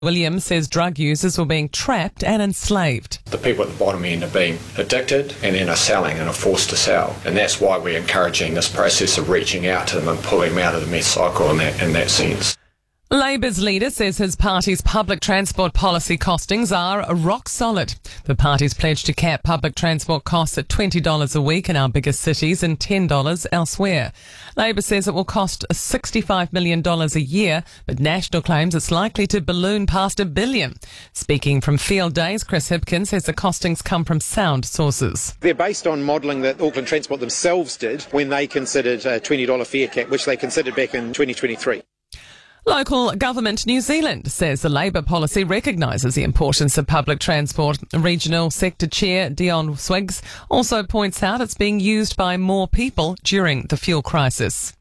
Williams says drug users were being trapped and enslaved. The people at the bottom end are being addicted and then are selling and are forced to sell. And that's why we're encouraging this process of reaching out to them and pulling them out of the meth cycle in that sense. Labour's leader says his party's public transport policy costings are rock solid. The party's pledged to cap public transport costs at $20 a week in our biggest cities and $10 elsewhere. Labour says it will cost $65 million a year, but National claims it's likely to balloon past $1 billion. Speaking from Field Days, Chris Hipkins says the costings come from sound sources. They're based on modelling that Auckland Transport themselves did when they considered a $20 fare cap, which they considered back in 2023. Local government New Zealand says the Labour policy recognises the importance of public transport. Regional Sector Chair Dion Swiggs also points out it's being used by more people during the fuel crisis.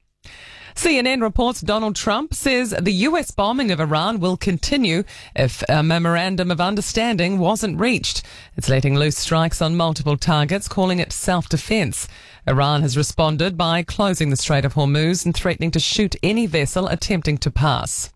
CNN reports Donald Trump says the US bombing of Iran will continue if a memorandum of understanding wasn't reached. It's letting loose strikes on multiple targets, calling it self-defense. Iran has responded by closing the Strait of Hormuz and threatening to shoot any vessel attempting to pass.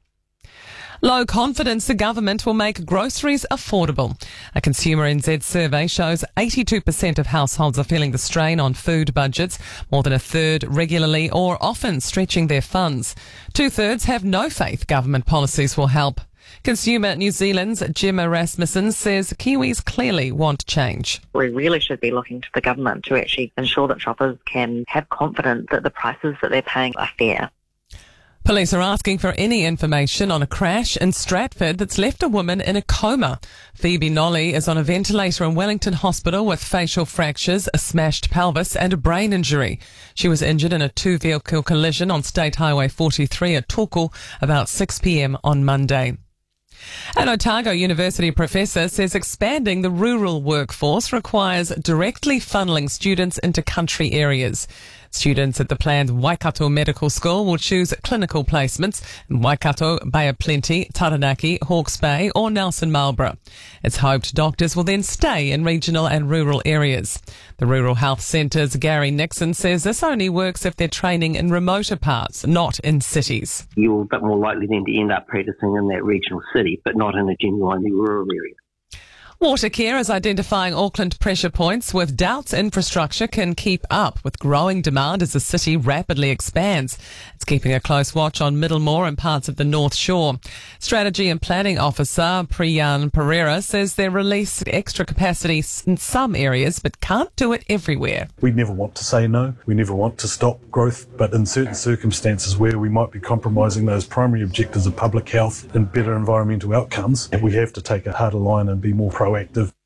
Low confidence the government will make groceries affordable. A Consumer NZ survey shows 82% of households are feeling the strain on food budgets, more than a third regularly or often stretching their funds. 2/3 have no faith government policies will help. Consumer New Zealand's Jim Erasmussen says Kiwis clearly want change. We really should be looking to the government to actually ensure that shoppers can have confidence that the prices that they're paying are fair. Police are asking for any information on a crash in Stratford that's left a woman in a coma. Phoebe Nolly is on a ventilator in Wellington Hospital with facial fractures, a smashed pelvis and a brain injury. She was injured in a two-vehicle collision on State Highway 43 at Torquay about 6 p.m. on Monday. An Otago University professor says expanding the rural workforce requires directly funneling students into country areas. Students at the planned Waikato Medical School will choose clinical placements in Waikato, Bay of Plenty, Taranaki, Hawke's Bay or Nelson Marlborough. It's hoped doctors will then stay in regional and rural areas. The Rural Health Centre's Gary Nixon says this only works if they're training in remoter parts, not in cities. You're a bit more likely then to end up practicing in that regional city, but not in a genuinely rural area. Watercare is identifying Auckland pressure points with doubts infrastructure can keep up with growing demand as the city rapidly expands. It's keeping a close watch on Middlemore and parts of the North Shore. Strategy and Planning Officer Priyan Pereira says they release extra capacity in some areas but can't do it everywhere. We never want to say no. We never want to stop growth, but in certain circumstances where we might be compromising those primary objectives of public health and better environmental outcomes, we have to take a harder line and be more proactive.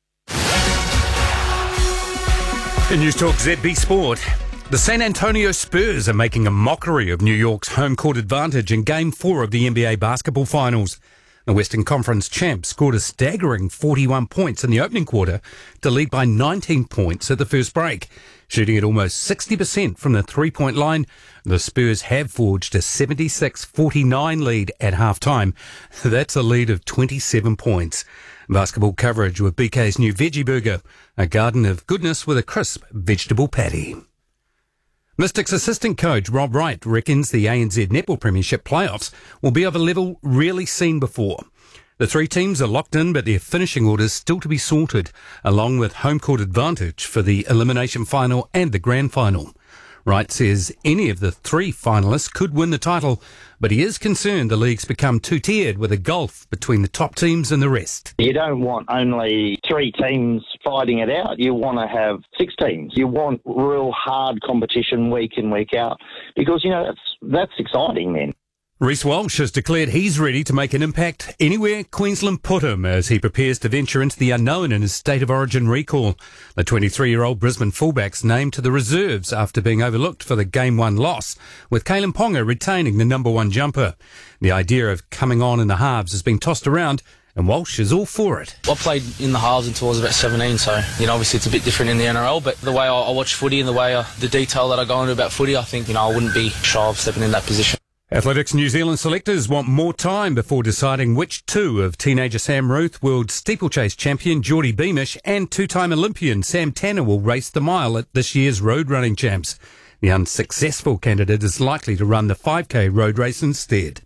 In News Talk ZB Sport, the San Antonio Spurs are making a mockery of New York's home court advantage in Game 4 of the NBA basketball finals. The Western Conference champs scored a staggering 41 points in the opening quarter to lead by 19 points at the first break. Shooting at almost 60% from the three-point line, the Spurs have forged a 76-49 lead at halftime. That's a lead of 27 points. Basketball coverage with BK's new Veggie Burger, a garden of goodness with a crisp vegetable patty. Mystics assistant coach Rob Wright reckons the ANZ Netball Premiership playoffs will be of a level rarely seen before. The three teams are locked in, but their finishing orders still to be sorted, along with home court advantage for the elimination final and the grand final. Wright says any of the three finalists could win the title, but he is concerned the league's become two-tiered with a gulf between the top teams and the rest. You don't want only three teams fighting it out. You want to have 6 teams. You want real hard competition week in, week out, because, that's exciting then. Reece Walsh has declared he's ready to make an impact anywhere Queensland put him as he prepares to venture into the unknown in his state of origin recall. The 23-year-old Brisbane fullback's named to the reserves after being overlooked for the Game 1 loss, with Kalen Ponga retaining the number 1 jumper. The idea of coming on in the halves has been tossed around, and Walsh is all for it. I played in the halves until I was about 17, so, obviously it's a bit different in the NRL, but the way I watch footy and the way the detail that I go into about footy, I think, I wouldn't be shy of stepping in that position. Athletics New Zealand selectors want more time before deciding which two of teenager Sam Ruth, world steeplechase champion Geordie Beamish and two-time Olympian Sam Tanner will race the mile at this year's road running champs. The unsuccessful candidate is likely to run the 5K road race instead.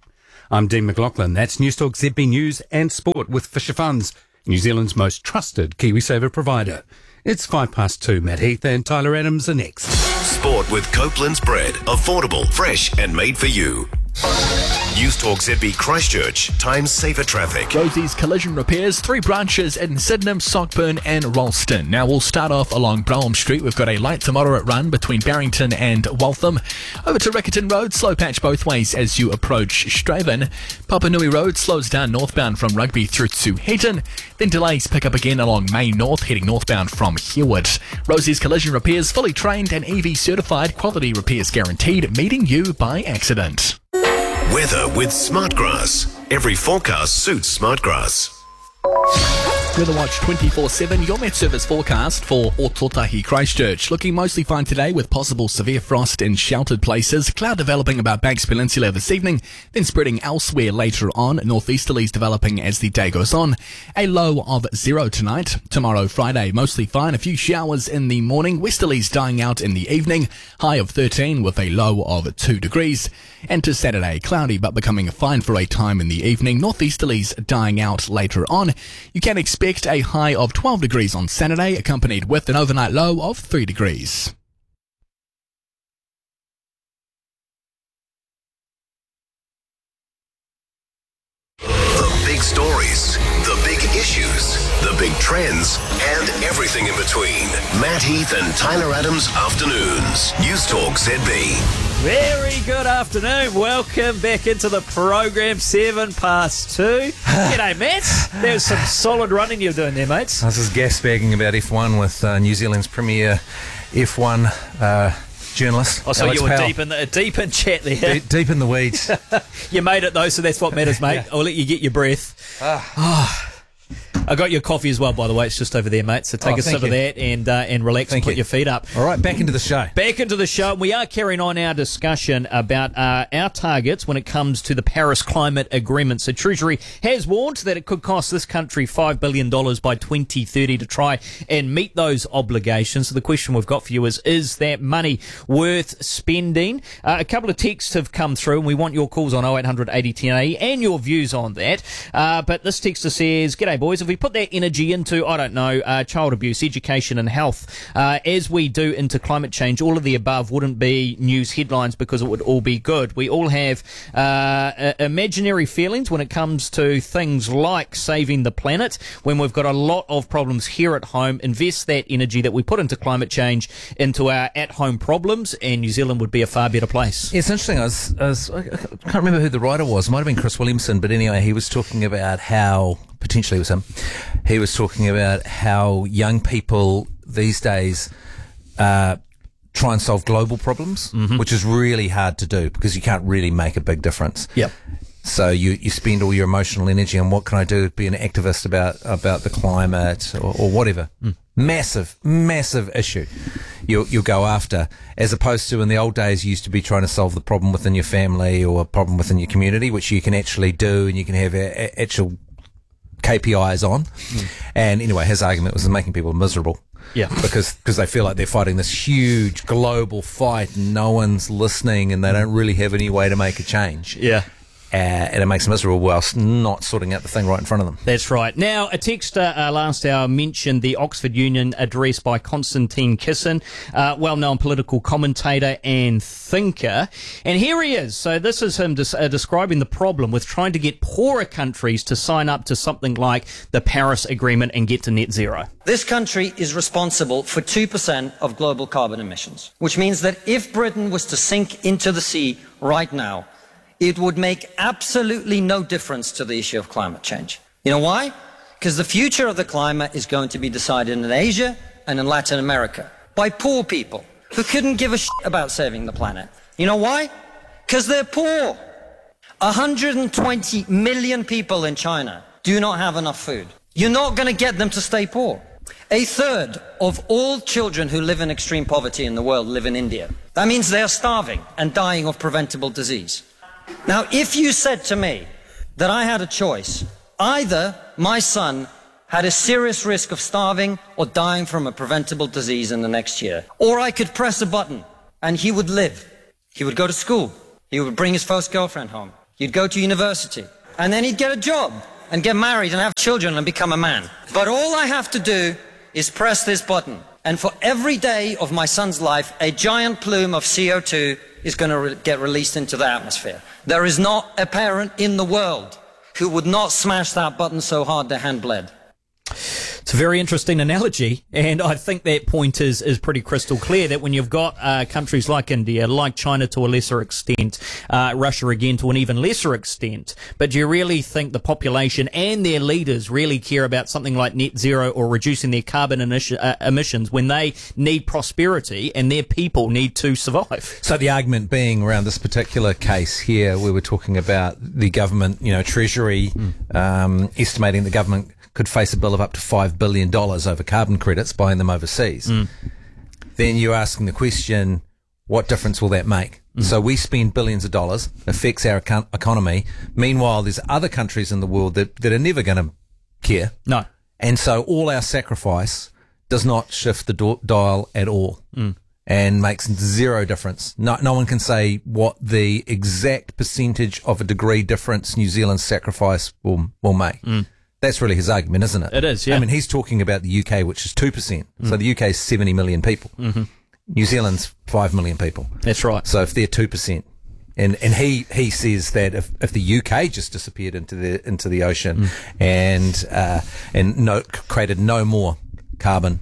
I'm Dean McLaughlin. That's Newstalk ZB News and Sport with Fisher Funds, New Zealand's most trusted KiwiSaver provider. It's 2:05. Matt Heath and Tyler Adams are next. Sport with Copeland's Bread. Affordable, fresh and made for you. Newstalk ZB Christchurch. Times safer traffic. Rosie's Collision Repairs, 3 branches in Sydenham, Sockburn and Ralston. Now we'll start off along Brougham Street. We've got a light to moderate run between Barrington and Waltham. Over to Riccarton Road, slow patch both ways as you approach Straven. Papanui Road slows down northbound from Rugby through to Heaton. Then delays pick up again along May North, heading northbound from Herwood. Rosie's Collision Repairs, fully trained and EV certified, quality repairs guaranteed, meeting you by accident. Weather with Smartgrass. Every forecast suits Smartgrass. Weather Watch 24/7, your Met Service forecast for Ōtautahi Christchurch. Looking mostly fine today with possible severe frost in sheltered places. Cloud developing about Banks Peninsula this evening, then spreading elsewhere later on. Northeasterlies developing as the day goes on. A low of 0 tonight. Tomorrow, Friday, mostly fine. A few showers in the morning. Westerlies dying out in the evening. High of 13 with a low of 2 degrees. And to Saturday, cloudy but becoming fine for a time in the evening. Northeasterlies dying out later on. You can expect a high of 12 degrees on Saturday, accompanied with an overnight low of 3 degrees. The big stories, the big issues, the big trends, and everything in between. Matt Heath and Tyler Adams Afternoons. Newstalk ZB. Very good afternoon. Welcome back into the program, 2:07. G'day, Matt. There was some solid running you were doing there, mates. I was just gas-bagging about F1 with New Zealand's premier F1 journalist. Oh, so Alex you were Powell. deep in chat there. Deep in the weeds. You made it, though, so that's what matters, mate. I'll let you get your breath. I got your coffee as well, by the way. It's just over there, mate. So take a sip of that and relax and put your feet up. All right, back into the show. Back into the show. We are carrying on our discussion about our targets when it comes to the Paris Climate Agreement. So Treasury has warned that it could cost this country $5 billion by 2030 to try and meet those obligations. So the question we've got for you is that money worth spending? A couple of texts have come through, and we want your calls on 0800 80 10 and your views on that. But this texter says, "G'day, boys. If we put that energy into, I don't know, child abuse, education and health, as we do into climate change, all of the above wouldn't be news headlines because it would all be good. We all have imaginary feelings when it comes to things like saving the planet. When we've got a lot of problems here at home, invest that energy that we put into climate change into our at-home problems, and New Zealand would be a far better place." Yeah, it's interesting. I can't remember who the writer was. It might have been Chris Williamson, but anyway, he was talking about how, potentially it was him, he was talking about how young people these days try and solve global problems, which is really hard to do because you can't really make a big difference. Yep. So you spend all your emotional energy on what can I do to be an activist about the climate or whatever. Massive issue you'll go after, as opposed to in the old days you used to be trying to solve the problem within your family or a problem within your community, which you can actually do and you can have actual KPIs on. And anyway, his argument was making people miserable. Yeah. Because they feel like they're fighting this huge global fight and no one's listening and they don't really have any way to make a change. Yeah. And it makes them miserable whilst not sorting out the thing right in front of them. That's right. Now, a texter last hour mentioned the Oxford Union address by Konstantin Kisin, well-known political commentator and thinker. And here he is. So this is him describing the problem with trying to get poorer countries to sign up to something like the Paris Agreement and get to net zero. This country is responsible for 2% of global carbon emissions, which means that if Britain was to sink into the sea right now, it would make absolutely no difference to the issue of climate change. You know why? Because the future of the climate is going to be decided in Asia and in Latin America by poor people who couldn't give a shit about saving the planet. You know why? Because they're poor. 120 million people in China do not have enough food. You're not going to get them to stay poor. A third of all children who live in extreme poverty in the world live in India. That means they are starving and dying of preventable disease. Now, if you said to me that I had a choice, either my son had a serious risk of starving or dying from a preventable disease in the next year, or I could press a button and he would live, he would go to school, he would bring his first girlfriend home, You'd go to university, and then he'd get a job and get married and have children and become a man. But all I have to do is press this button, and for every day of my son's life, a giant plume of CO2 is going to get released into the atmosphere. There is not a parent in the world who would not smash that button so hard their hand bled. It's a very interesting analogy, and I think that point is pretty crystal clear, that when you've got countries like India, like China to a lesser extent, Russia again to an even lesser extent, but do you really think the population and their leaders really care about something like net zero or reducing their carbon emissions when they need prosperity and their people need to survive? So the argument being around this particular case here, we were talking about the government, Treasury estimating the government could face a bill of up to $5 billion over carbon credits, buying them overseas. Then you're asking the question, what difference will that make? So we spend billions of dollars, affects our economy. Meanwhile, there's other countries in the world that are never going to care. No. And so all our sacrifice does not shift the dial at all. And makes zero difference. No one can say what the exact percentage of a degree difference New Zealand's sacrifice will make. That's really his argument, isn't it? It is, yeah. I mean, he's talking about the UK, which is 2%. So the UK is 70 million people. New Zealand's 5 million people. That's right. So if they're 2%, and he says that if the UK just disappeared into the ocean and created no more carbon,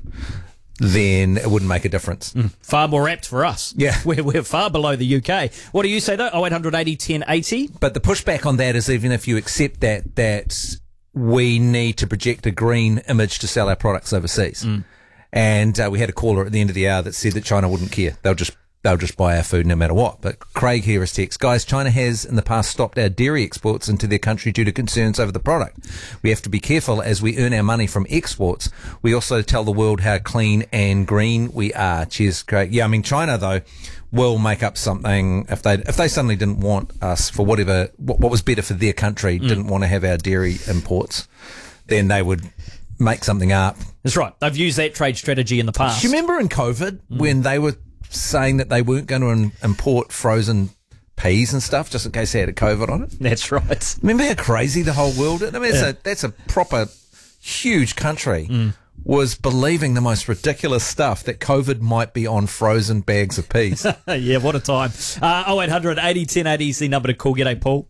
then it wouldn't make a difference. Far more apt for us. Yeah. We're far below the UK. What do you say, though? 0800 80 10 80? But the pushback on that is, even if you accept that we need to project a green image to sell our products overseas. And we had a caller at the end of the hour that said that China wouldn't care. They'll just buy our food no matter what. But Craig here is text, guys, China has in the past stopped our dairy exports into their country due to concerns over the product. We have to be careful as we earn our money from exports. We also tell the world how clean and green we are. Cheers, Craig. Yeah, I mean, China, though, will make up something if they suddenly didn't want us for what was better for their country, didn't want to have our dairy imports, then they would make something up. That's right. They've used that trade strategy in the past. Do you remember in COVID when they were saying that they weren't going to import frozen peas and stuff just in case they had a COVID on it? That's right. Remember how crazy the whole world is? I mean, that's a proper huge country. Was believing the most ridiculous stuff, that COVID might be on frozen bags of peas. Yeah, what a time. 0800 80 10 80 is the number to call. G'day, Paul.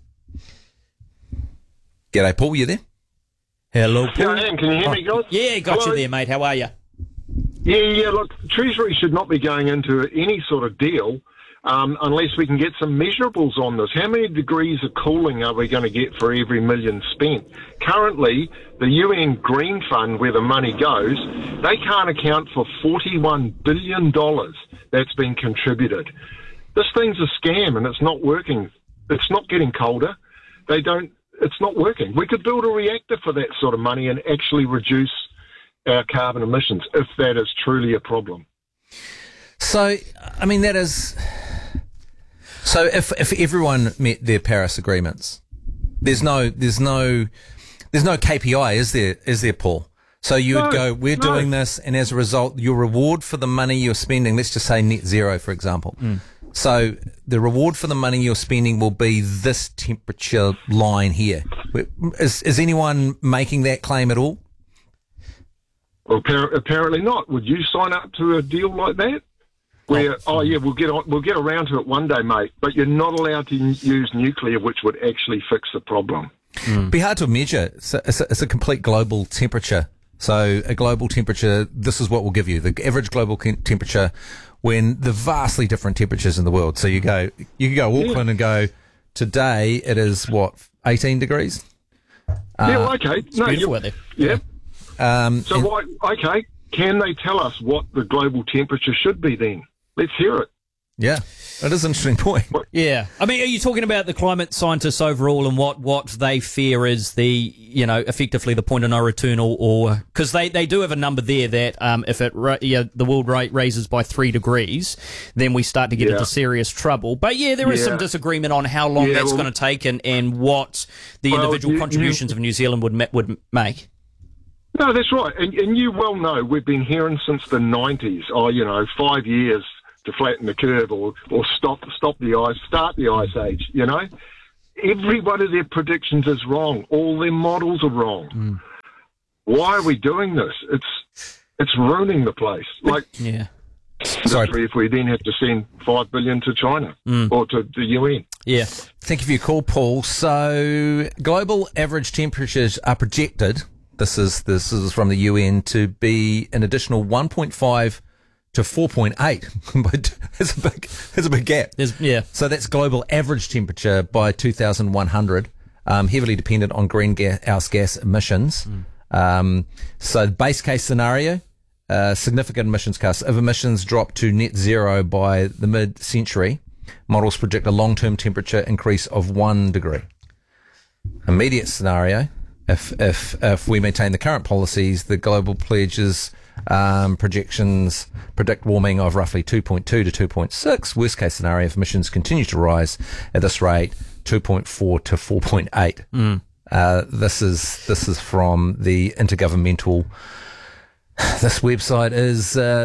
G'day, Paul. You there? Hello, Paul. Yeah, I am. Can you hear me, guys? Yeah, got you there, mate. How are you? Yeah. Look, Treasury should not be going into any sort of deal unless we can get some measurables on this. How many degrees of cooling are we going to get for every million spent? Currently, the UN Green Fund, where the money goes, they can't account for $41 billion that's been contributed. This thing's a scam and it's not working. It's not getting colder. It's not working. We could build a reactor for that sort of money and actually reduce our carbon emissions if that is truly a problem. So, I mean, that is... So if everyone met their Paris agreements, there's no KPI, is there, Paul? So you would go, we're doing this, and as a result, your reward for the money you're spending, let's just say net zero, for example. So the reward for the money you're spending will be this temperature line here. Is anyone making that claim at all? Well, apparently not. Would you sign up to a deal like that? Where, we'll get around to it one day, mate, but you're not allowed to use nuclear, which would actually fix the problem. Be hard to measure. It's a complete global temperature. So a global temperature, this is what we'll give you. The average global temperature when the vastly different temperatures in the world. So you can go Auckland and go, today it is, 18 degrees? Okay. It's beautiful out there. Yeah. Can they tell us what the global temperature should be then? Let's hear it. Yeah, that is an interesting point. Yeah. I mean, are you talking about the climate scientists overall and what they fear is the, effectively the point of no return or because they do have a number there that if the world rate raises by 3 degrees, then we start to get into serious trouble. But there is some disagreement on how long that's going to take and what the individual contributions of New Zealand would make. No, that's right. And you well know we've been hearing since the 90s, 5 years to flatten the curve or start the ice age, every one of their predictions is wrong. All their models are wrong. Why are we doing this? It's ruining the place. Like, Sorry. If we then have to send $5 billion to China or to the UN. Yeah. Thank you for your call, Paul. So, global average temperatures are projected. This is from the UN to be an additional 1.5 to 4.8. But there's a big gap. So that's global average temperature by 2100. Heavily dependent on greenhouse gas emissions. So the base case scenario. Significant emissions cuts. If emissions drop to net zero by the mid-century, models predict a long-term temperature increase of 1 degree. Immediate scenario, if we maintain the current policies, the global pledges projections predict warming of roughly 2.2 to 2.6. Worst case scenario, if emissions continue to rise at this rate, 2.4 to 4.8. This is from the Intergovernmental. This website is the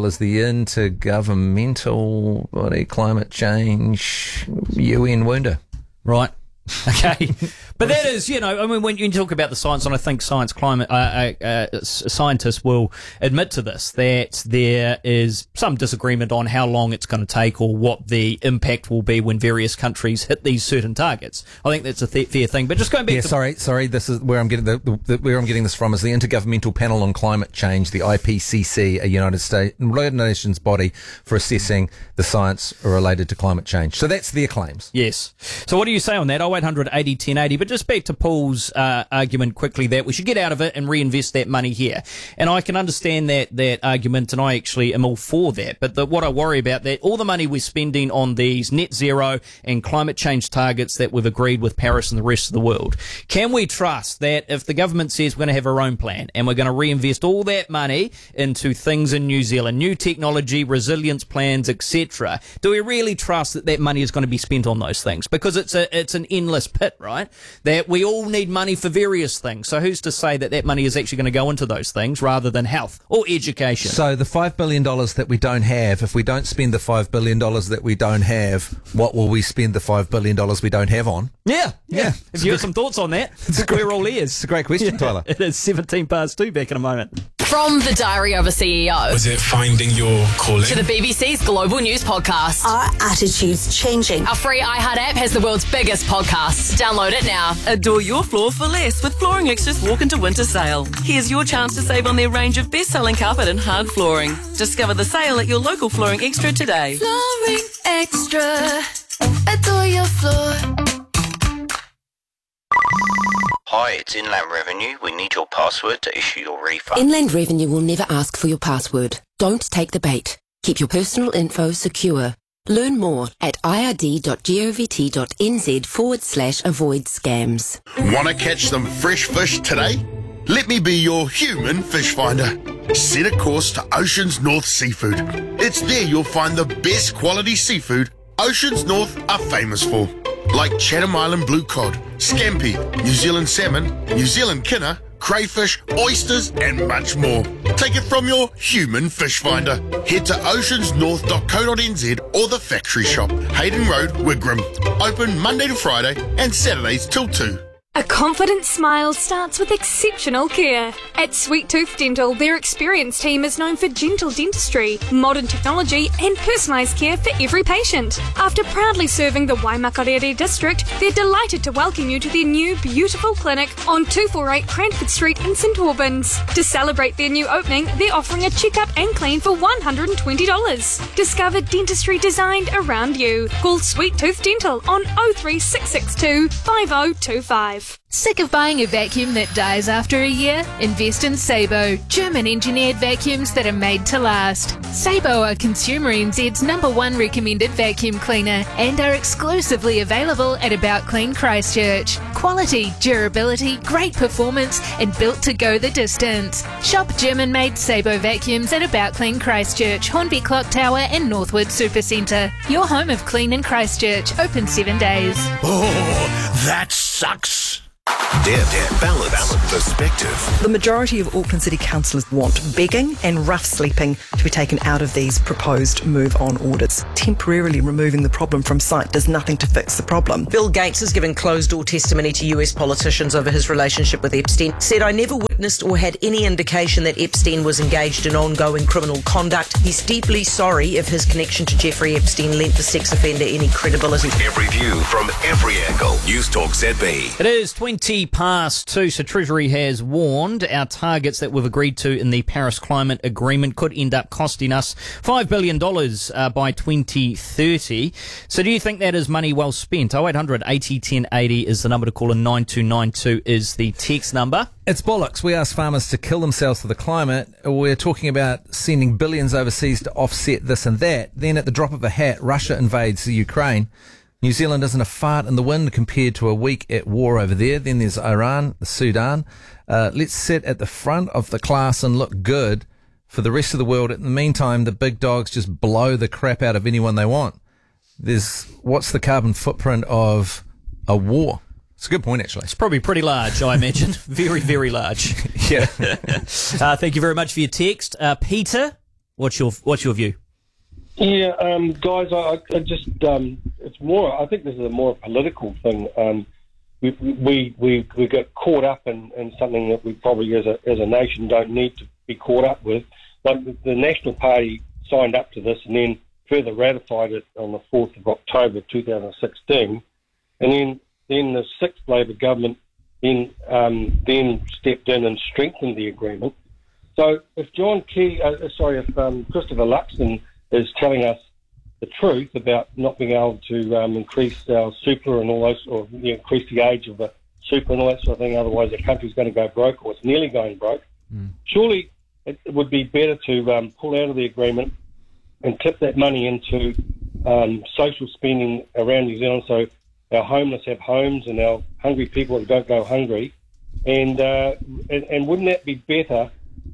Intergovernmental Body Climate Change UN Wounder. Right. Okay. But that is, when you talk about the science, and I think scientists will admit to this, that there is some disagreement on how long it's going to take or what the impact will be when various countries hit these certain targets. I think that's a fair thing. But just going back to... Sorry, this is where I'm getting where I'm getting this from is the Intergovernmental Panel on Climate Change, the IPCC, a United Nations body for assessing the science related to climate change. So that's their claims. Yes. So what do you say on that? 0800 80 1080. But just back to Paul's argument quickly that we should get out of it and reinvest that money here. And I can understand that argument, and I actually am all for that. But what I worry about, that all the money we're spending on these net zero and climate change targets that we've agreed with Paris and the rest of the world, can we trust that if the government says we're going to have our own plan and we're going to reinvest all that money into things in New Zealand, new technology, resilience plans, etc., do we really trust that that money is going to be spent on those things? Because it's an endless pit, right? That we all need money for various things. So who's to say that money is actually going to go into those things rather than health or education? So the $5 billion that we don't have, if we don't spend the $5 billion that we don't have, what will we spend the $5 billion we don't have on? Yeah. Have you got some thoughts on that? We're all ears. It's a great question, Tyler. It is 2:17. Back in a moment. From the Diary of a CEO. Was it finding your calling? To the BBC's Global News Podcast. Are attitudes changing? Our free iHeart app has the world's biggest podcasts. Download it now. Adore your floor for less with Flooring Extra's Walk into Winter Sale. Here's your chance to save on their range of best-selling carpet and hard flooring. Discover the sale at your local Flooring Extra today. Flooring Extra. Adore your floor. Hi, it's Inland Revenue. We need your password to issue your refund. Inland Revenue will never ask for your password. Don't take the bait. Keep your personal info secure. Learn more at ird.govt.nz/avoid scams. Want to catch some fresh fish today? Let me be your human fish finder. Set a course to Oceans North Seafood. It's there you'll find the best quality seafood Oceans North are famous for. Like Chatham Island blue cod, scampi, New Zealand salmon, New Zealand kinner, crayfish, oysters and much more. Take it from your human fish finder. Head to oceansnorth.co.nz or the factory shop, Hayden Road, Wigram. Open Monday to Friday and Saturdays till 2. A confident smile starts with exceptional care. At Sweet Tooth Dental, their experienced team is known for gentle dentistry, modern technology and personalised care for every patient. After proudly serving the Waimakarere district, they're delighted to welcome you to their new beautiful clinic on 248 Cranford Street in St Albans. To celebrate their new opening, they're offering a checkup and clean for $120. Discover dentistry designed around you. Call Sweet Tooth Dental on 03662 5025. Sick of buying a vacuum that dies after a year? Invest in Sabo, German-engineered vacuums that are made to last. Sabo are Consumer NZ's #1 recommended vacuum cleaner and are exclusively available at About Clean Christchurch. Quality, durability, great performance and built to go the distance. Shop German-made Sabo vacuums at About Clean Christchurch, Hornby Clock Tower and Northwood Supercentre. Your home of clean in Christchurch, open 7 days. Oh, that sucks. Deb, balance, perspective. The majority of Auckland City councillors want begging and rough sleeping to be taken out of these proposed move-on orders. Temporarily removing the problem from sight does nothing to fix the problem. Bill Gates has given closed-door testimony to US politicians over his relationship with Epstein. Said, "I never witnessed or had any indication that Epstein was engaged in ongoing criminal conduct. He's deeply sorry if his connection to Jeffrey Epstein lent the sex offender any credibility." Every view from every angle. News Talk ZB. It is 20 past 2, so Treasury has warned our targets that we've agreed to in the Paris Climate Agreement could end up costing us $5 billion by 2030. So do you think that is money well spent? 0800 80 1080 is the number to call, and 9292 is the text number. It's bollocks. We ask farmers to kill themselves for the climate. We're talking about sending billions overseas to offset this and that. Then at the drop of a hat, Russia invades the Ukraine. New Zealand isn't a fart in the wind compared to a week at war over there. Then there's Iran, the Sudan. Let's sit at the front of the class and look good for the rest of the world. In the meantime, the big dogs just blow the crap out of anyone they want. What's the carbon footprint of a war? It's a good point, actually. It's probably pretty large, I imagine. Very, very large. Yeah. Thank you very much for your text. Peter, what's your view? Yeah, guys, I just it's more. I think this is a more political thing. We got caught up in something that we probably as a nation don't need to be caught up with. Like the National Party signed up to this and then further ratified it on the 4th of October 2016, and then the sixth Labor government then stepped in and strengthened the agreement. So if Christopher Luxon is telling us the truth about not being able to increase our super and all those, or increase the age of the super and all that sort of thing, otherwise the country's going to go broke, or it's nearly going broke. Surely it would be better to pull out of the agreement and tip that money into social spending around New Zealand, so our homeless have homes and our hungry people don't go hungry. And wouldn't that be better?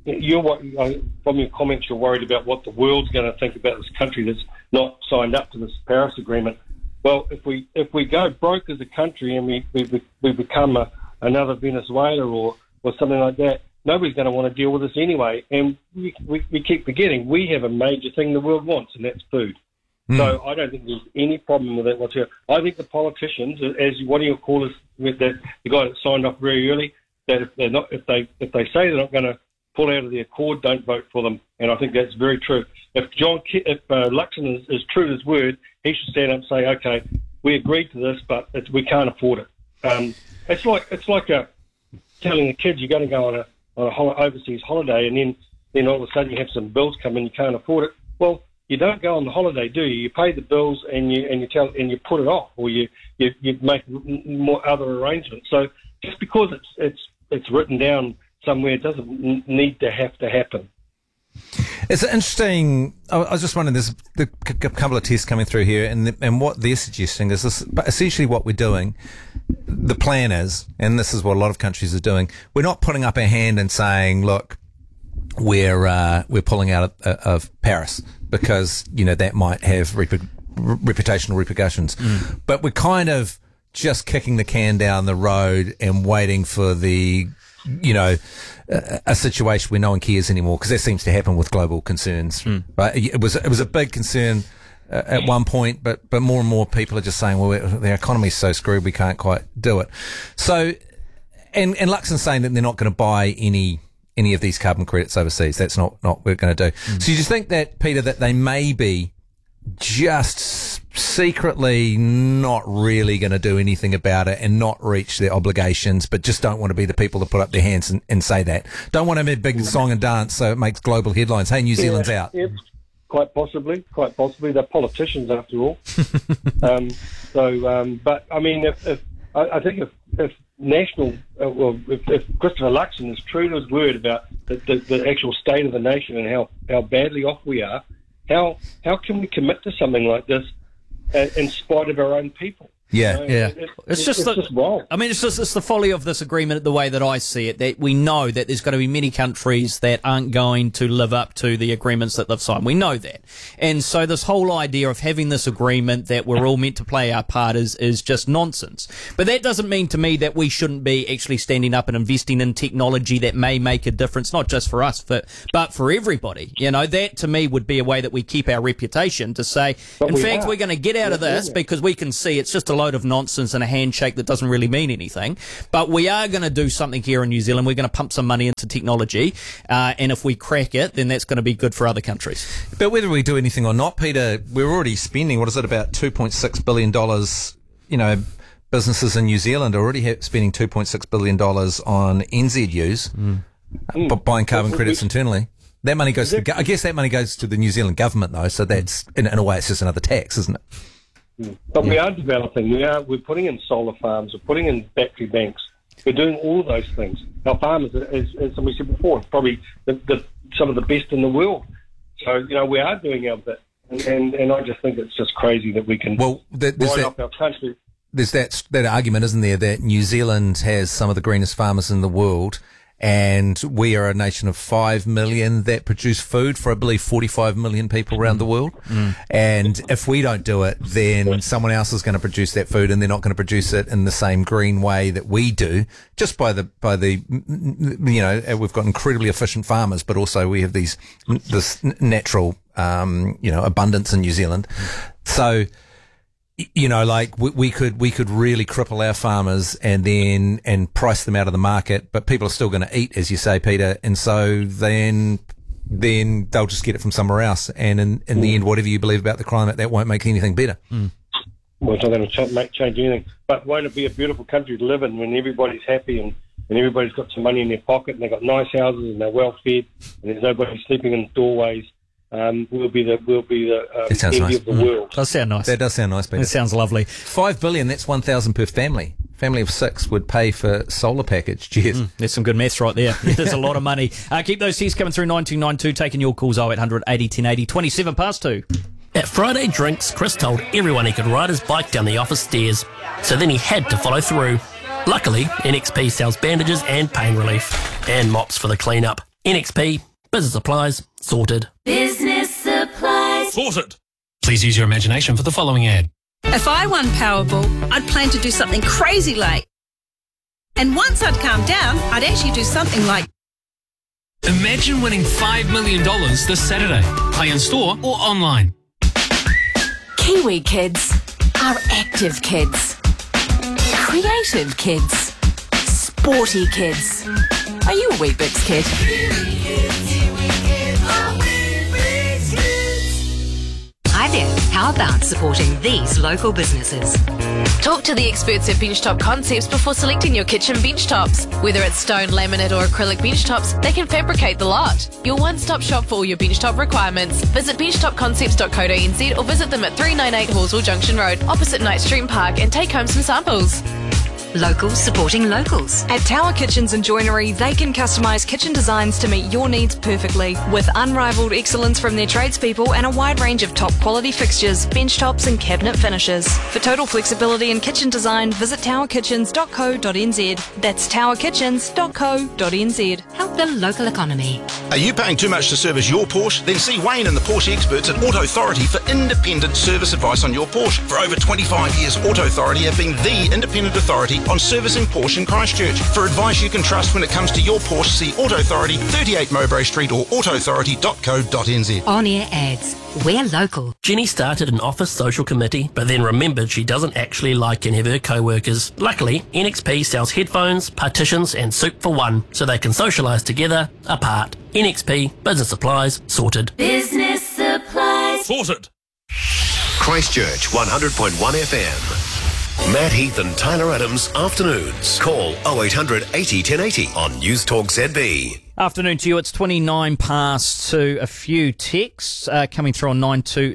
From your comments, you're worried about what the world's going to think about this country that's not signed up to this Paris Agreement. Well, if we go broke as a country and we become another Venezuela or something like that, nobody's going to want to deal with us anyway. And we keep forgetting we have a major thing the world wants, and that's food. So I don't think there's any problem with that whatsoever. I think the politicians, as one of your callers, with the guy that signed off very early, that if they say they're not going to pull out of the Accord, don't vote for them. And I think that's very true. If Luxon is true to his word, he should stand up and say, okay, we agreed to this, but we can't afford it. It's like telling the kids you're going to go on a overseas holiday, and then all of a sudden you have some bills come in, you can't afford it. Well, you don't go on the holiday, do you? You pay the bills and you put it off, or you make more other arrangements. So just because it's written down somewhere, it doesn't need to have to happen. It's interesting. I was just wondering, there's a couple of tests coming through here, and what they're suggesting is this. But essentially, what we're doing, the plan is, and this is what a lot of countries are doing. We're not putting up our hand and saying, "Look, we're pulling out of Paris," because that might have reputational repercussions. But we're kind of just kicking the can down the road and waiting for the a situation where no one cares anymore, because that seems to happen with global concerns, right? It was a big concern at one point, but more and more people are just saying, well, the economy's so screwed, we can't quite do it. So, and Luxon's saying that they're not going to buy any of these carbon credits overseas. That's not what we're going to do. So you just think that, Peter, that they may be just secretly not really going to do anything about it and not reach their obligations, but just don't want to be the people to put up their hands and say that. Don't want to be a big song and dance so it makes global headlines. Hey, New Zealand's out. Yeah, quite possibly. They're politicians after all. But I mean, if national, if Christopher Luxon is true to his word about the actual state of the nation and how badly off we are, how can we commit to something like this in spite of our own people? Yeah. It's just wrong. I mean, it's the folly of this agreement, the way that I see it, that we know that there's going to be many countries that aren't going to live up to the agreements that they've signed. We know that. And so this whole idea of having this agreement that we're all meant to play our part is just nonsense. But that doesn't mean to me that we shouldn't be actually standing up and investing in technology that may make a difference, not just for us, but for everybody. You know, that to me would be a way that we keep our reputation to say, in fact, we're going to get out of this because we can see it's just a load of nonsense and a handshake that doesn't really mean anything. But we are going to do something here in New Zealand. We're going to pump some money into technology. And if we crack it, then that's going to be good for other countries. But whether we do anything or not, Peter, we're already spending, what is it, about $2.6 billion, you know, businesses in New Zealand are already spending $2.6 billion on NZUs, buying carbon credits internally. That money goes to, I guess that money goes to the New Zealand government though, so that's, in a way, it's just another tax, isn't it? But we are developing. We're putting in solar farms. We're putting in battery banks. We're doing all of those things. Our farmers, as somebody said before, probably some of the best in the world. So, you know, we are doing our bit. And I just think it's just crazy that we can write off our country. There's that argument, isn't there, that New Zealand has some of the greenest farmers in the world, and we are a nation of 5 million that produce food for, I believe, 45 million people around the world. And if we don't do it, then someone else is going to produce that food, and they're not going to produce it in the same green way that we do, just by the you know, we've got incredibly efficient farmers, but also we have this natural, you know, abundance in New Zealand. So, you know, like we could really cripple our farmers and price them out of the market, but people are still going to eat, as you say, Peter, and so then they'll just get it from somewhere else. And in the end, whatever you believe about the climate, that won't make anything better. Well, it's not going to change anything. But won't it be a beautiful country to live in when everybody's happy and everybody's got some money in their pocket and they've got nice houses and they're well fed and there's nobody sleeping in doorways? We'll be the envy of the world. Does sound nice. That does sound nice, Peter. It sounds lovely. $5 billion, that's 1,000 per family. Family of 6 would pay for solar package. Cheers. There's some good maths right there. There's a lot of money. Keep those texts coming through 9292, taking your calls 0800 80 1080, 27 past 2. At Friday Drinks, Chris told everyone he could ride his bike down the office stairs. So then he had to follow through. Luckily, NXP sells bandages and pain relief. And mops for the clean-up. NXP, business supplies, sorted. Business supplies. Sorted. Please use your imagination for the following ad. If I won Powerball, I'd plan to do something crazy like... And once I'd calmed down, I'd actually do something like... Imagine winning $5 million this Saturday. Play in store or online. Kiwi kids are active kids, creative kids, sporty kids. Are you a Weet-Bix kid? Hi there, how about supporting these local businesses? Talk to the experts at Benchtop Concepts before selecting your kitchen bench tops. Whether it's stone, laminate or acrylic bench tops, they can fabricate the lot. Your one-stop shop for all your bench top requirements. Visit benchtopconcepts.co.nz or visit them at 398 Horswell Junction Road, opposite Knight Stream Park, and take home some samples. Locals supporting locals. At Tower Kitchens and Joinery, they can customise kitchen designs to meet your needs perfectly. With unrivaled excellence from their tradespeople and a wide range of top quality fixtures, bench tops and cabinet finishes. For total flexibility in kitchen design, visit towerkitchens.co.nz. That's towerkitchens.co.nz. Help the local economy. Are you paying too much to service your Porsche? Then see Wayne and the Porsche experts at Auto Authority for independent service advice on your Porsche. For over 25 years, Auto Authority have been the independent authority on servicing Porsche in Christchurch. For advice you can trust when it comes to your Porsche, see Auto Authority, 38 Mowbray Street or autoauthority.co.nz. On-air ads. We're local. Jenny started an office social committee, but then remembered she doesn't actually like any of her co-workers. Luckily, NXP sells headphones, partitions and soup for one, so they can socialise together, apart. NXP, business supplies, sorted. Business supplies. Sorted. Christchurch 100.1 FM. Matt Heath and Tyler Adams, afternoons. Call 0800 80 1080 on News Talk ZB. Afternoon to you. It's 29 past 2. A few texts coming through on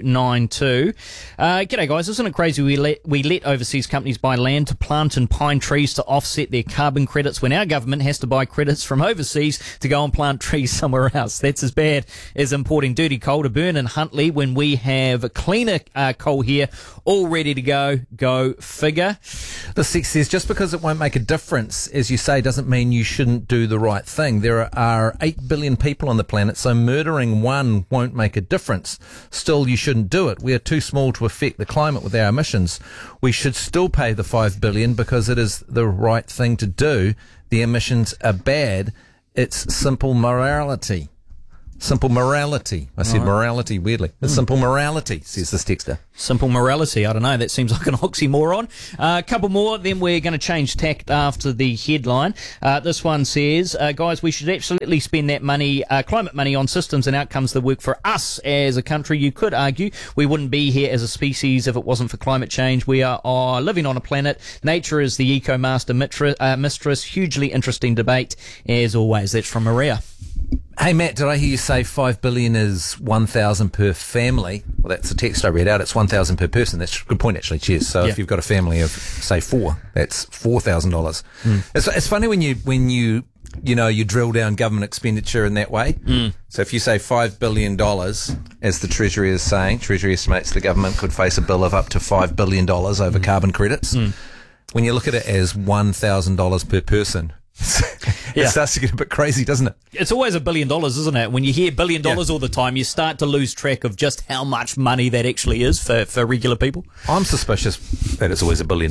9292. G'day, guys. Isn't it crazy we let overseas companies buy land to plant and pine trees to offset their carbon credits when our government has to buy credits from overseas to go and plant trees somewhere else? That's as bad as importing dirty coal to burn in Huntly when we have cleaner coal here all ready to go. Go figure. The Six says, just because it won't make a difference, as you say, doesn't mean you shouldn't do the right thing. There are 8 billion people on the planet, so murdering one won't make a difference. Still, you shouldn't do it. We are too small to affect the climate with our emissions. We should still pay the $5 billion because it is the right thing to do. The emissions are bad. It's simple morality. Simple morality. I said morality weirdly. It's simple morality, says this texter. Simple morality. I don't know. That seems like an oxymoron. A couple more, then we're going to change tact after the headline. This one says, guys, we should absolutely spend that money, climate money, on systems and outcomes that work for us as a country. You could argue we wouldn't be here as a species if it wasn't for climate change. We are living on a planet. Nature is the eco-master mistress. Hugely interesting debate, as always. That's from Maria. Hey, Matt, did I hear you say 5 billion is 1,000 per family? Well, that's the text I read out. It's 1,000 per person. That's a good point, actually. Cheers. So if you've got a family of, say, 4, that's $4,000. It's funny when you drill down government expenditure in that way. So if you say $5 billion, as the Treasury is saying, Treasury estimates the government could face a bill of up to $5 billion over carbon credits. When you look at it as $1,000 per person, it starts to get a bit crazy, doesn't it? It's always $1 billion, isn't it? When you hear $1 billion all the time, you start to lose track of just how much money that actually is for regular people. I'm suspicious that it's always $1 billion.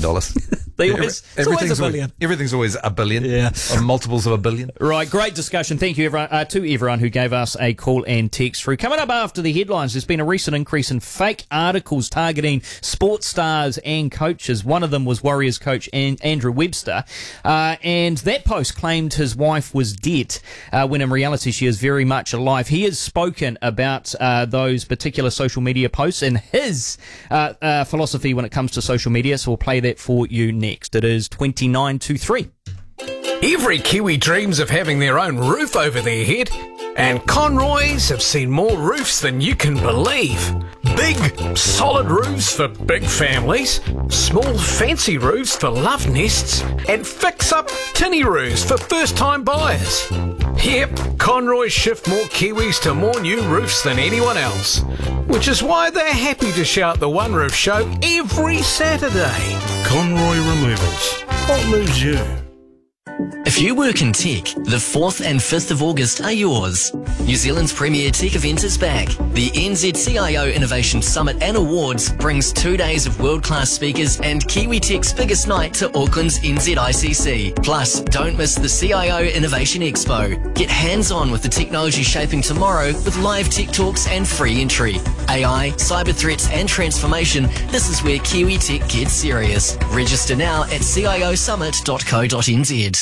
It's always $1 billion. Everything's always $1 billion. Yeah. Or multiples of $1 billion. Right, great discussion. Thank you to everyone who gave us a call and text through. Coming up after the headlines, there's been a recent increase in fake articles targeting sports stars and coaches. One of them was Warriors coach Andrew Webster, and that post claimed his wife was dead, when in reality she is very much alive. He has spoken about those particular social media posts and his philosophy when it comes to social media, so we'll play that for you next. It is 2923. Every Kiwi dreams of having their own roof over their head, and Conroys have seen more roofs than you can believe. Big, solid roofs for big families, small, fancy roofs for love nests, and fix-up tinny roofs for first-time buyers. Yep, Conroys shift more Kiwis to more new roofs than anyone else, which is why they're happy to shout the One Roof Show every Saturday. Conroy Removals. What moves you? If you work in tech, the 4th and 5th of August are yours. New Zealand's premier tech event is back. The NZCIO Innovation Summit and Awards brings 2 days of world-class speakers and Kiwi Tech's biggest night to Auckland's NZICC. Plus, don't miss the CIO Innovation Expo. Get hands-on with the technology shaping tomorrow with live tech talks and free entry. AI, cyber threats and transformation, this is where Kiwi Tech gets serious. Register now at ciosummit.co.nz.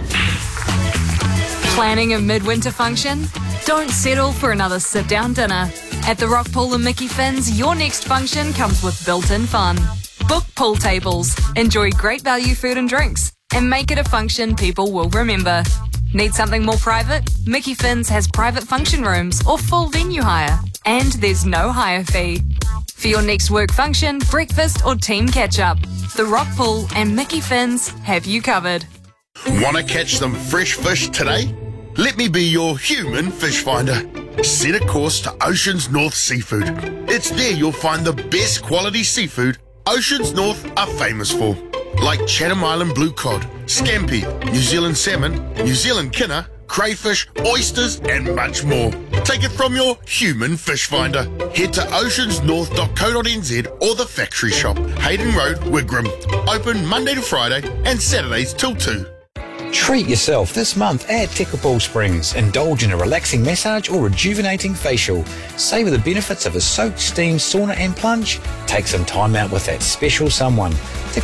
Planning a midwinter function? Don't settle for another sit-down dinner. At the Rock Pool and Mickey Finn's, your next function comes with built-in fun. Book pool tables, enjoy great value food and drinks, and make it a function people will remember. Need something more private? Mickey Finn's has private function rooms or full venue hire, and there's no hire fee. For your next work function, breakfast or team catch-up, the Rock Pool and Mickey Finn's have you covered. Want to catch some fresh fish today? Let me be your human fish finder. Set a course to Oceans North Seafood. It's there you'll find the best quality seafood Oceans North are famous for, like Chatham Island blue cod, scampi, New Zealand salmon, New Zealand kinner, crayfish, oysters, and much more. Take it from your human fish finder. Head to oceansnorth.co.nz or the factory shop, Hayden Road, Wigram. Open Monday to Friday and Saturdays till 2. Treat yourself this month at Tekapō Springs. Indulge in a relaxing massage or rejuvenating facial. Savour the benefits of a soak, steam, sauna and plunge. Take some time out with that special someone.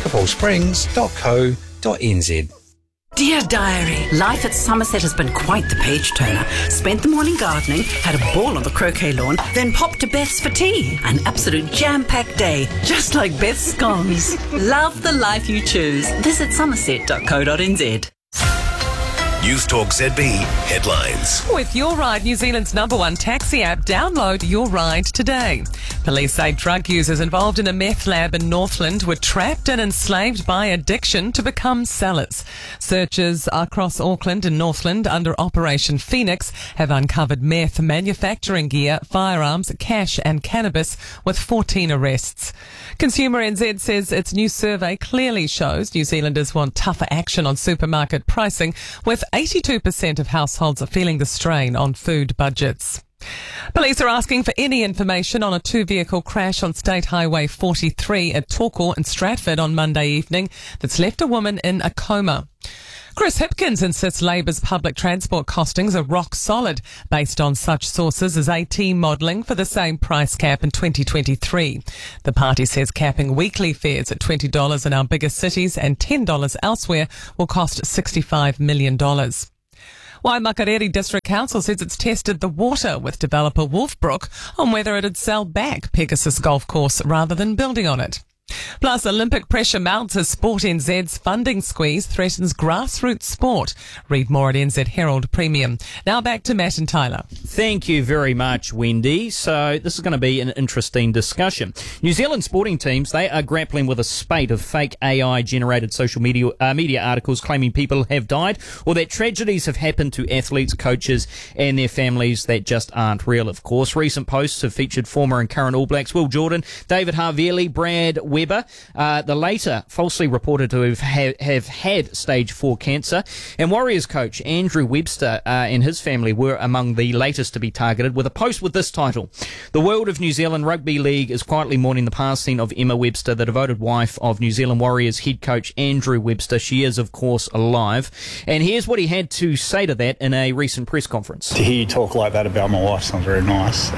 tekapōsprings.co.nz. Dear Diary, life at Somerset has been quite the page turner. Spent the morning gardening, had a ball on the croquet lawn, then popped to Beth's for tea. An absolute jam-packed day, just like Beth's scones. Love the life you choose. Visit somerset.co.nz. News Talk ZB headlines. With Your Ride, New Zealand's #1 taxi app, download Your Ride today. Police say drug users involved in a meth lab in Northland were trapped and enslaved by addiction to become sellers. Searchers across Auckland and Northland under Operation Phoenix have uncovered meth, manufacturing gear, firearms, cash and cannabis, with 14 arrests. Consumer NZ says its new survey clearly shows New Zealanders want tougher action on supermarket pricing, with 82% of households feeling the strain on food budgets. Police are asking for any information on a two-vehicle crash on State Highway 43 at Torquay and Stratford on Monday evening that's left a woman in a coma. Chris Hipkins insists Labour's public transport costings are rock solid, based on such sources as AT modelling for the same price cap in 2023. The party says capping weekly fares at $20 in our biggest cities and $10 elsewhere will cost $65 million. Waimakariri District Council says it's tested the water with developer Wolfbrook on whether it'd sell back Pegasus Golf Course rather than building on it. Plus, Olympic pressure mounts as Sport NZ's funding squeeze threatens grassroots sport. Read more at NZ Herald Premium. Now back to Matt and Tyler. Thank you very much, Wendy. So this is going to be an interesting discussion. New Zealand sporting teams, they are grappling with a spate of fake AI-generated social media articles claiming people have died or that tragedies have happened to athletes, coaches and their families that just aren't real, of course. Recent posts have featured former and current All Blacks Will Jordan, David Harvey, Brad Weber, the later falsely reported to have had stage 4 cancer, and Warriors coach Andrew Webster and his family were among the latest to be targeted, with a post with this title: "The world of New Zealand Rugby League is quietly mourning the passing of Emma Webster, the devoted wife of New Zealand Warriors head coach Andrew Webster. She is, of course, alive." And here's what he had to say to that in a recent press conference. To hear you talk like that about my wife's not very nice.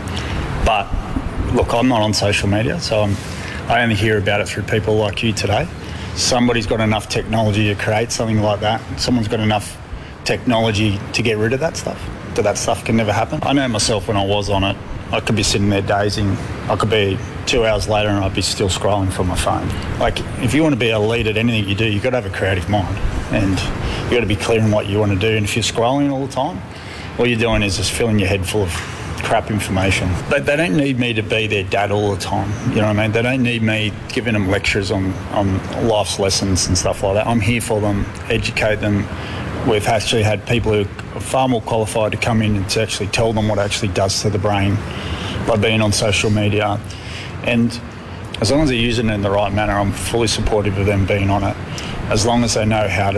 But look, I'm not on social media, so I only hear about it through people like you today. Somebody's got enough technology to create something like that. Someone's got enough technology to get rid of that stuff. That stuff can never happen. I know myself when I was on it, I could be sitting there dazing. I could be 2 hours later and I'd be still scrolling from my phone. Like, if you want to be a lead at anything you do, you've got to have a creative mind. And you've got to be clear on what you want to do. And if you're scrolling all the time, all you're doing is just filling your head full of crap information. They don't need me to be their dad all the time. You know what I mean? They don't need me giving them lectures on life's lessons and stuff like that. I'm here for them, educate them. We've actually had people who are far more qualified to come in and to actually tell them what it actually does to the brain by being on social media. And as long as they're using it in the right manner, I'm fully supportive of them being on it, as long as they know how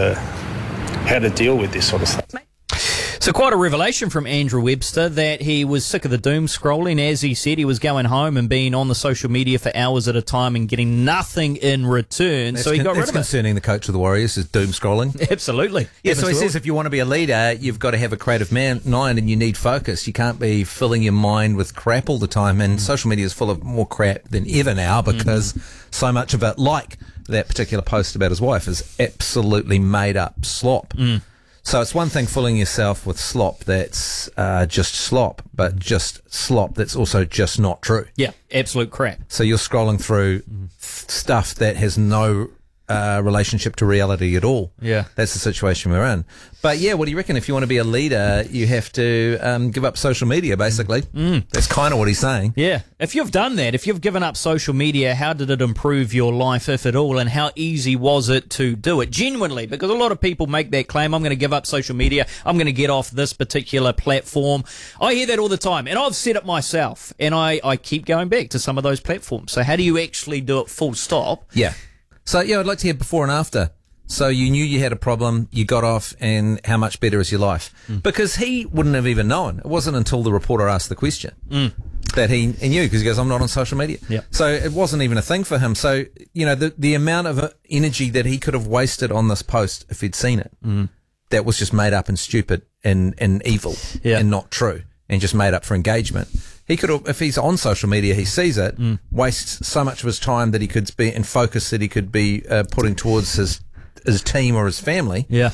to deal with this sort of stuff. So quite a revelation from Andrew Webster that he was sick of the doom scrolling. As he said, he was going home and being on the social media for hours at a time and getting nothing in return. So he got rid of it. That's concerning the coach of the Warriors, is doom scrolling. Absolutely. Yeah, so he says if you want to be a leader, you've got to have a creative mind and you need focus. You can't be filling your mind with crap all the time. And social media is full of more crap than ever now because so much of it, like that particular post about his wife, is absolutely made up slop. So it's one thing filling yourself with slop that's just slop, but just slop that's also just not true. Yeah, absolute crap. So you're scrolling through stuff that has no relationship to reality at all. Yeah. That's the situation we're in. But yeah, what do you reckon? If you want to be a leader, you have to give up social media, basically. That's kind of what he's saying. Yeah. If you've done that, if you've given up social media, how did it improve your life, if at all, and how easy was it to do it? Genuinely, because a lot of people make that claim, I'm going to give up social media, I'm going to get off this particular platform. I hear that all the time, and I've said it myself, and I keep going back to some of those platforms. So how do you actually do it full stop? Yeah. So, yeah, I'd like to hear before and after. So you knew you had a problem, you got off, and how much better is your life? Because he wouldn't have even known. It wasn't until the reporter asked the question that he knew, because he goes, I'm not on social media. Yep. So it wasn't even a thing for him. So, you know, the amount of energy that he could have wasted on this post if he'd seen it, that was just made up and stupid and evil and not true and just made up for engagement. He could have, if he's on social media, he sees it, wastes so much of his time that he could be in focus that he could be putting towards his team or his family. Yeah.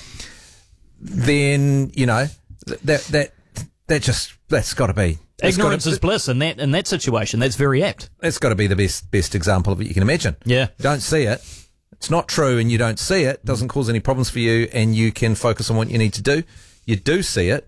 Then, you know, that's got to be. Ignorance is bliss in that situation. That's very apt. That's got to be the best example of it you can imagine. Yeah. Don't see it. it's not true and you don't see it, doesn't cause any problems for you, and you can focus on what you need to do, you do see it,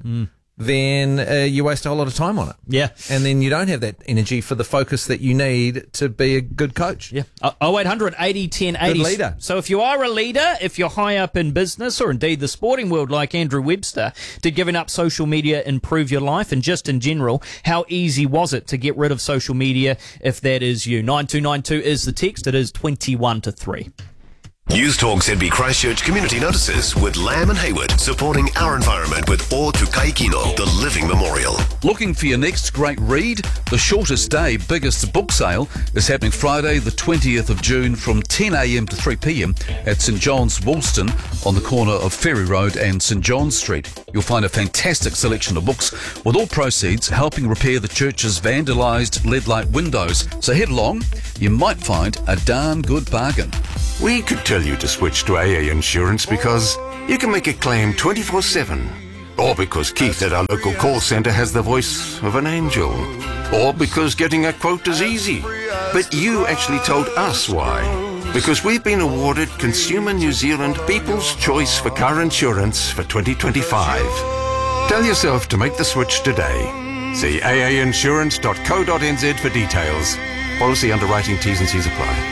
then you waste a whole lot of time on it. Yeah. And then you don't have that energy for the focus that you need to be a good coach. Yeah. 0800 80 10 80. Good leader. So if you are a leader, if you're high up in business or indeed the sporting world like Andrew Webster, did giving up social media improve your life? And just in general, how easy was it to get rid of social media if that is you? 9292 is the text. It is 21 to 3. News Talk ZB Christchurch Community Notices with Lamb and Hayward, supporting our environment with O Tukai Kino, the Living Memorial. Looking for your next great read? The Shortest Day Biggest Book Sale is happening Friday the 20th of June from 10am to 3pm at St John's Woolston on the corner of Ferry Road and St John's Street. You'll find a fantastic selection of books with all proceeds helping repair the church's vandalised lead-light windows. So head along, you might find a darn good bargain. We could tell you to switch to AA Insurance because you can make a claim 24/7. Or because Keith at our local call centre has the voice of an angel. Or because getting a quote is easy. But you actually told us why. Because we've been awarded Consumer New Zealand People's Choice for Car Insurance for 2025. Tell yourself to make the switch today. See aainsurance.co.nz for details. Policy underwriting T's and C's apply.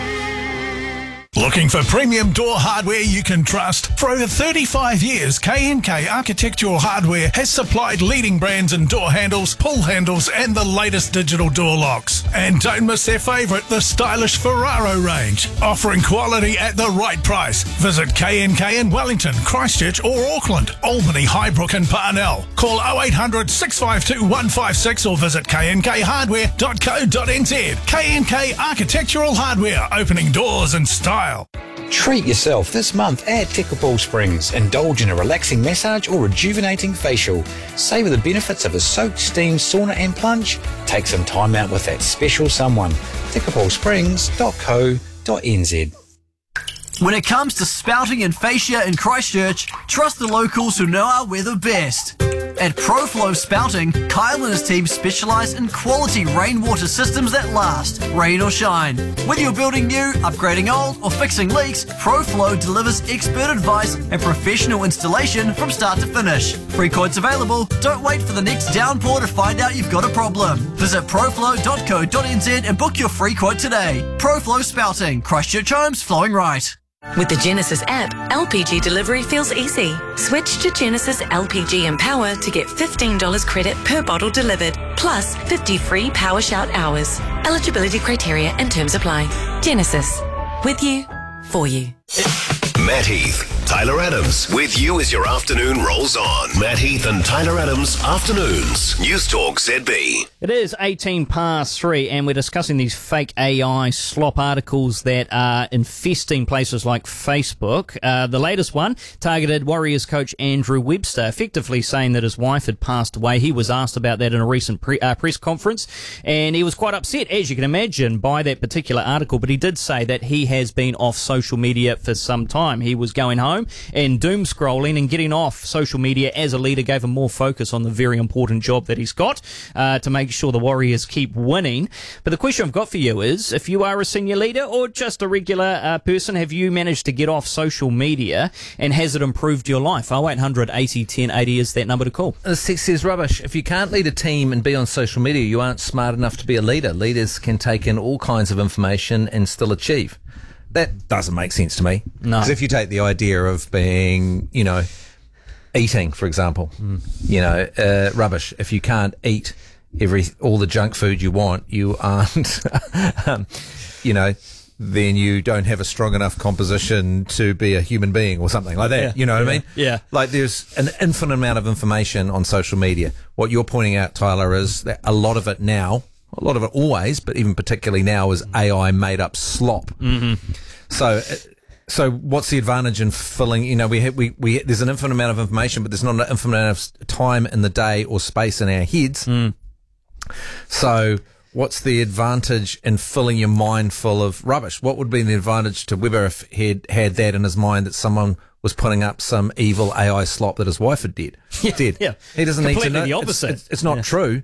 Looking for premium door hardware you can trust? For over 35 years, K&K Architectural Hardware has supplied leading brands in door handles, pull handles and the latest digital door locks. And don't miss their favourite, the stylish Ferraro range, offering quality at the right price. Visit K&K in Wellington, Christchurch or Auckland, Albany, Highbrook and Parnell. Call 0800 652 156 or visit knkhardware.co.nz. K&K Architectural Hardware, opening doors in style. Treat yourself this month at Tekapō Springs. Indulge in a relaxing massage or rejuvenating facial. Savour the benefits of a soak, steam, sauna and plunge. Take some time out with that special someone. tekapōsprings.co.nz. When it comes to spouting and fascia in Christchurch, trust the locals who know our weather best. At ProFlow Spouting, Kyle and his team specialise in quality rainwater systems that last, rain or shine. Whether you're building new, upgrading old, or fixing leaks, ProFlow delivers expert advice and professional installation from start to finish. Free quotes available. Don't wait for the next downpour to find out you've got a problem. Visit proflow.co.nz and book your free quote today. ProFlow Spouting, Christchurch Homes flowing right. With the Genesis app, LPG delivery feels easy. Switch to Genesis LPG Empower to get $15 credit per bottle delivered, plus 50 free Power Shout hours. Eligibility criteria and terms apply. Genesis. With you, for you. Matt Heath, Tyler Adams, with you as your afternoon rolls on. Matt Heath and Tyler Adams, Afternoons. News Talk ZB. It is 18 past 3 and we're discussing these fake AI slop articles that are infesting places like Facebook. The latest one targeted Warriors coach Andrew Webster, effectively saying that his wife had passed away. He was asked about that in a recent press conference and he was quite upset, as you can imagine, by that particular article, but he did say that he has been off social media for some time. He was going home and doom scrolling, and getting off social media as a leader gave him more focus on the very important job that he's got to make sure the Warriors keep winning. But the question I've got for you is, if you are a senior leader or just a regular person, have you managed to get off social media and has it improved your life? 0800 80 1080 is that number to call. The text says, rubbish. If you can't lead a team and be on social media, you aren't smart enough to be a leader. Leaders can take in all kinds of information and still achieve. That doesn't make sense to me. No. Because if you take the idea of being, eating, for example, rubbish. If you can't eat all the junk food you want, you aren't, then you don't have a strong enough composition to be a human being or something like that. Yeah. You know what I mean? Yeah. Like there's an infinite amount of information on social media. What you're pointing out, Tyler, is that a lot of it now, a lot of it always, but even particularly now, is AI made up slop. Mm-hmm. So what's the advantage in filling, there's an infinite amount of information, but there's not an infinite amount of time in the day or space in our heads. So what's the advantage in filling your mind full of rubbish? What would be the advantage to Weber if he had that in his mind, that someone was putting up some evil AI slop that his wife had did? Yeah. He doesn't need to know. Completely the opposite. It's not true.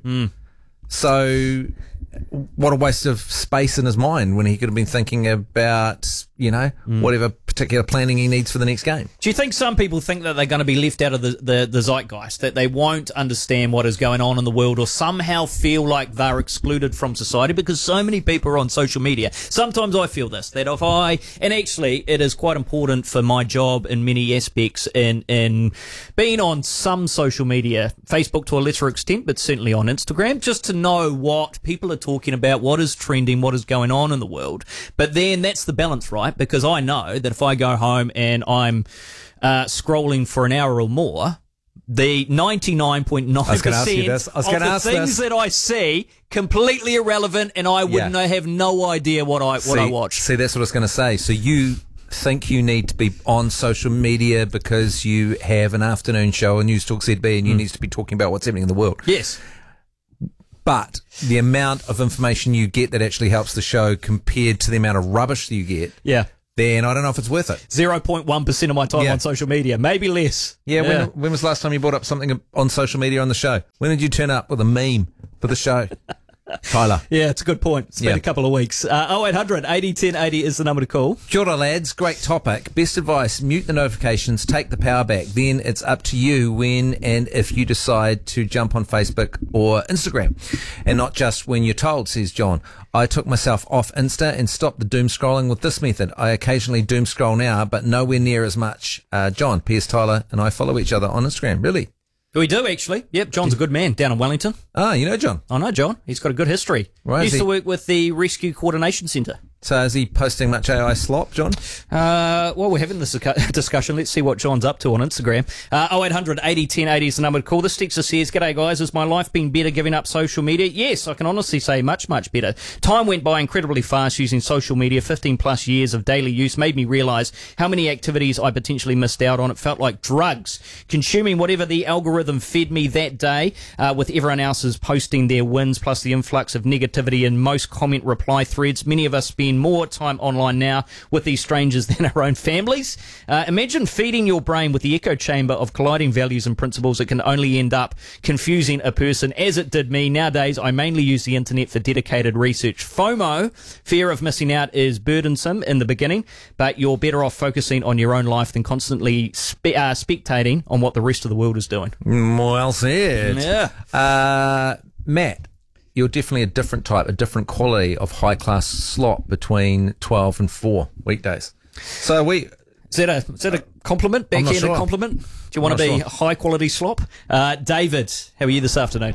So what a waste of space in his mind when he could have been thinking about, whatever particular planning he needs for the next game. Do you think some people think that they're going to be left out of the zeitgeist, that they won't understand what is going on in the world, or somehow feel like they're excluded from society because so many people are on social media? Sometimes I feel this, that and actually it is quite important for my job in many aspects in being on some social media, Facebook to a lesser extent, but certainly on Instagram, just to know what people are talking about, what is trending, what is going on in the world. But then that's the balance, right? Because I know that if I go home and I'm scrolling for an hour or more, the 99.9% of the things that I see completely irrelevant, and I would have no idea what I watch. See, that's what I was going to say. So you think you need to be on social media because you have an afternoon show on News Talk ZB and you need to be talking about what's happening in the world. Yes. But the amount of information you get that actually helps the show compared to the amount of rubbish that you get, then I don't know if it's worth it. 0.1% of my time on social media, maybe less. Yeah. When was the last time you brought up something on social media on the show? When did you turn up with a meme for the show? Tyler. Yeah, it's a good point. It's been a couple of weeks. 0800 80 10 80 is the number to call. Kia ora, lads. Great topic. Best advice, mute the notifications, take the power back. Then it's up to you when and if you decide to jump on Facebook or Instagram. And not just when you're told, says John. I took myself off Insta and stopped the doom scrolling with this method. I occasionally doom scroll now, but nowhere near as much. John, P.S. Tyler and I follow each other on Instagram. Really? We do, actually. Yep, John's a good man down in Wellington. Ah, you know John? I know John. He's got a good history. Right, he used to work with the Rescue Coordination Centre. So is he posting much AI slop, John? Well, we're having this discussion. Let's see what John's up to on Instagram. 0800 80 10 80 is the number to call. This texter says, "G'day guys, has my life been better giving up social media?" Yes, I can honestly say much, much better. Time went by incredibly fast using social media. 15 plus years of daily use made me realise how many activities I potentially missed out on. It felt like drugs. Consuming whatever the algorithm fed me that day, with everyone else's posting their wins, plus the influx of negativity in most comment reply threads. Many of us spend more time online now with these strangers than our own families. Imagine feeding your brain with the echo chamber of colliding values and principles. It can only end up confusing a person, as it did me. Nowadays, I mainly use the internet for dedicated research. FOMO, fear of missing out, is burdensome in the beginning, but you're better off focusing on your own life than constantly spectating on what the rest of the world is doing. Well said. Yeah. Matt, you're definitely a different quality of high-class slot between 12 and 4 weekdays. So Is that a compliment? Backhanded compliment? Do you want to be high-quality slop? David, how are you this afternoon?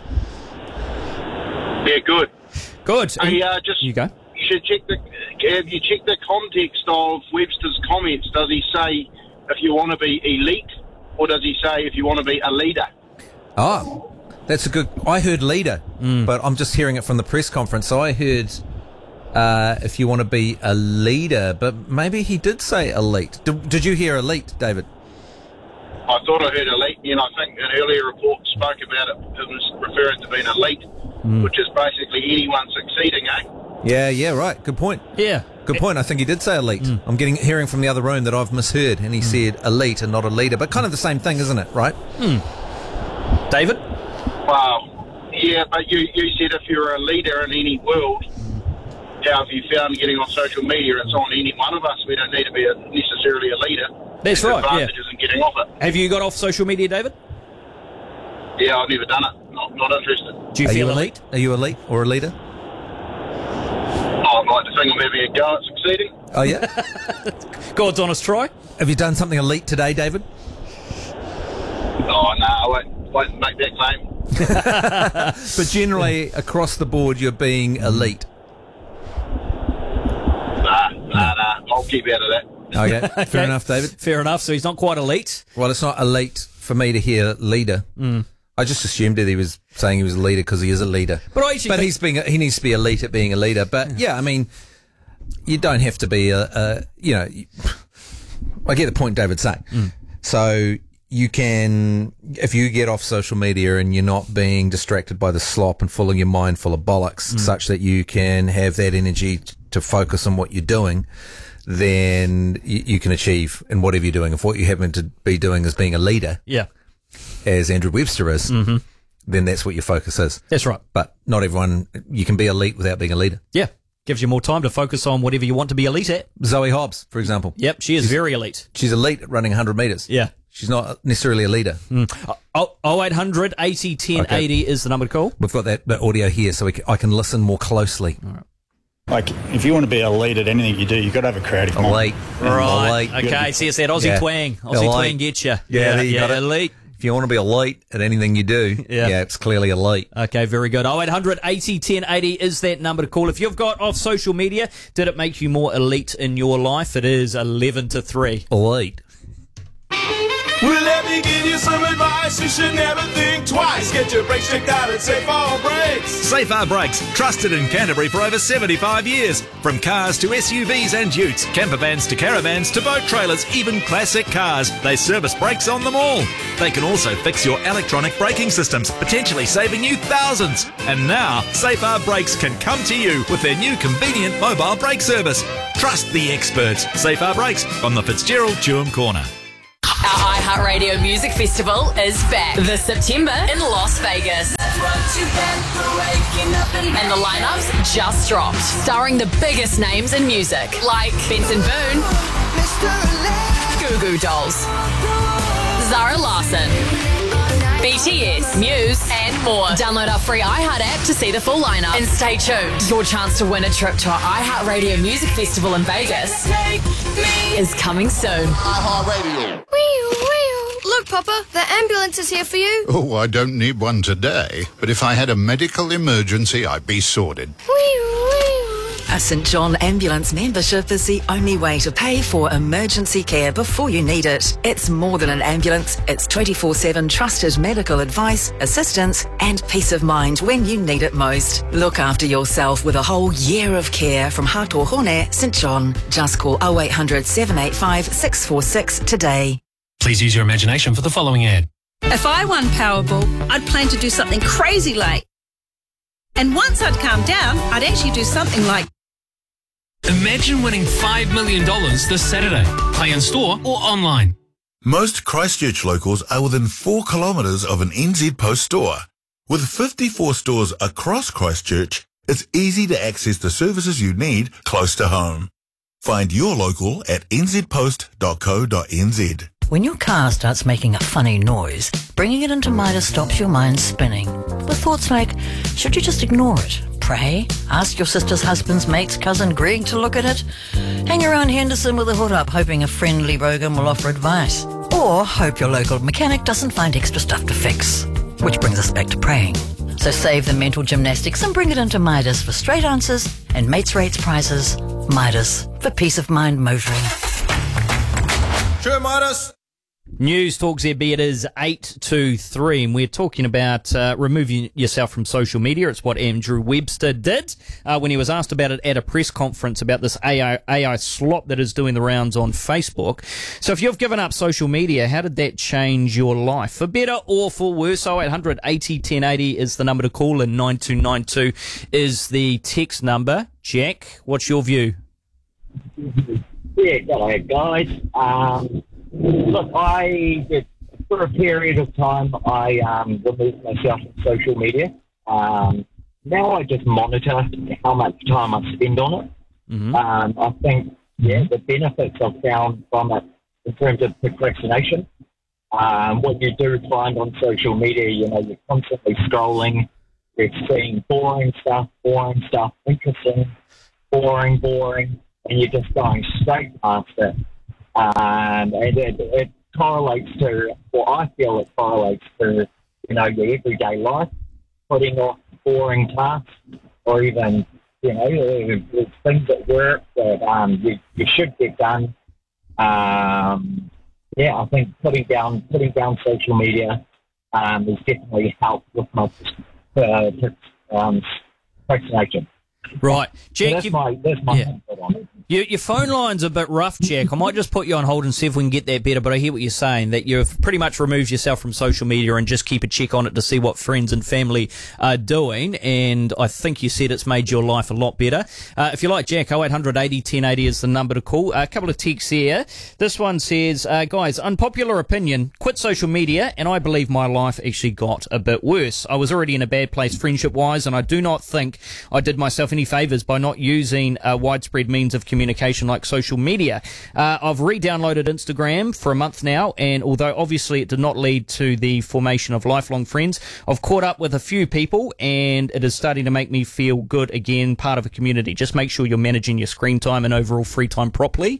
Yeah, good. Good. Hey, you go. You should check have you checked the context of Webster's comments? Does he say if you want to be elite, or does he say if you want to be a leader? Oh, that's a good... I heard leader, but I'm just hearing it from the press conference. So I heard if you want to be a leader, but maybe he did say elite. Did you hear elite, David? I thought I heard elite, and I think an earlier report spoke about it. It was referring to being elite, which is basically anyone succeeding, eh? Yeah, right. Good point. Yeah. Good point. I think he did say elite. I'm hearing from the other room that I've misheard, and he said elite and not a leader, but kind of the same thing, isn't it, right? David? Well, yeah, but you said if you're a leader in any world, how have you found getting on social media? It's on any one of us. We don't need to be necessarily a leader. That's right, advantages in getting off it. Have you got off social media, David? Yeah, I've never done it. Not interested. Do you feel elite? Are you elite or a leader? I'd like to think I'm having a go at succeeding. Oh, yeah? God's honest try. Have you done something elite today, David? Oh, no, I won't make that claim. But generally, across the board, you're being elite. Nah, I'll keep out of that. Okay, fair enough, David. Fair enough, so he's not quite elite. Well, it's not elite for me to hear leader. I just assumed that he was saying he was a leader because he is a leader. But he needs to be elite at being a leader. But yeah, I mean, you don't have to be I get the point David's saying. So you can, if you get off social media and you're not being distracted by the slop and filling your mind full of bollocks, such that you can have that energy to focus on what you're doing, then you can achieve in whatever you're doing. If what you happen to be doing is being a leader, as Andrew Webster is, then that's what your focus is. That's right. But not everyone, you can be elite without being a leader. Yeah. Gives you more time to focus on whatever you want to be elite at. Zoe Hobbs, for example. Yep, she's very elite. She's elite at running 100 metres. Yeah. She's not necessarily a leader. 0800 80 10 80 is the number to call. We've got that audio here so I can listen more closely. All right. Like, if you want to be a lead at anything you do, you've got to have a creative mind. Elite. Right. Okay, see, it's that Aussie twang. Aussie twang gets you. Yeah, you got it. Elite. If you want to be elite at anything you do, it's clearly elite. Okay, very good. 0800 80 10 80 is that number to call. If you've got off social media, did it make you more elite in your life? It is 11 to 3. Elite. Well, let me give you some advice. You should never think twice. Get your brakes checked out at Safar Brakes. Safar Brakes, trusted in Canterbury for over 75 years. From cars to SUVs and utes, camper vans to caravans to boat trailers, even classic cars. They service brakes on them all. They can also fix your electronic braking systems, potentially saving you thousands. And now, Safar Brakes can come to you with their new convenient mobile brake service. Trust the experts. Safar Brakes on the Fitzgerald Chewham Corner. Our iHeartRadio Music Festival is back this September in Las Vegas. And the lineups just dropped, starring the biggest names in music, like Benson Boone, Goo Goo Dolls, Zara Larsson, BTS, Muse, and more. Download our free iHeart app to see the full lineup. And stay tuned. Your chance to win a trip to our iHeartRadio Music Festival in Vegas is coming soon. iHeartRadio. Look, Papa, the ambulance is here for you. Oh, I don't need one today, but if I had a medical emergency, I'd be sorted. A St John Ambulance membership is the only way to pay for emergency care before you need it. It's more than an ambulance. It's 24/7 trusted medical advice, assistance, and peace of mind when you need it most. Look after yourself with a whole year of care from Hatohone, St John. Just call 0800 785 646 today. Please use your imagination for the following ad. If I won Powerball, I'd plan to do something crazy like. And once I'd calm down, I'd actually do something like. Imagine winning $5 million this Saturday. Play in store or online. Most Christchurch locals are within 4 kilometres of an NZ Post store. With 54 stores across Christchurch, it's easy to access the services you need close to home. Find your local at nzpost.co.nz. When your car starts making a funny noise, bringing it into Midas stops your mind spinning. With thoughts like, should you just ignore it? Pray? Ask your sister's husband's mate's cousin Greg to look at it? Hang around Henderson with a hood up hoping a friendly bogan will offer advice? Or hope your local mechanic doesn't find extra stuff to fix? Which brings us back to praying. So save the mental gymnastics and bring it into Midas for straight answers and mates rates prizes. Midas, for peace of mind motoring. Sure, Midas. News Talk ZB, it is 8 to 3, and we're talking about removing yourself from social media. It's what Andrew Webster did when he was asked about it at a press conference about this AI slop that is doing the rounds on Facebook. So if you've given up social media, how did that change your life? For better or for worse? 0800 80 1080 is the number to call, and 9292 is the text number. Jack, what's your view? Yeah, hello guys. Look, for a period of time, I removed myself from social media. Now I just monitor how much time I spend on it. Mm-hmm. I think, the benefits I've found from it in terms of procrastination. What you do find on social media, you're constantly scrolling, you're seeing boring stuff, interesting, boring, and you're just going straight past it. And it correlates to, or I feel it correlates to, your everyday life, putting off boring tasks, or even, there's things at work that you should get done. I think putting down social media has definitely helped with my procrastination. Right, Jack. So that's my input on it. Your phone line's a bit rough, Jack. I might just put you on hold and see if we can get that better, but I hear what you're saying, that you've pretty much removed yourself from social media and just keep a check on it to see what friends and family are doing, and I think you said it's made your life a lot better. If you like Jack, 0800 80 1080 is the number to call. A couple of texts here. This one says, guys, unpopular opinion, quit social media, and I believe my life actually got a bit worse. I was already in a bad place friendship-wise, and I do not think I did myself any favours by not using widespread means of communication like social media. I've re-downloaded Instagram for a month now, and although obviously it did not lead to the formation of lifelong friends, I've caught up with a few people, and it is starting to make me feel good again, part of a community. Just make sure you're managing your screen time and overall free time properly.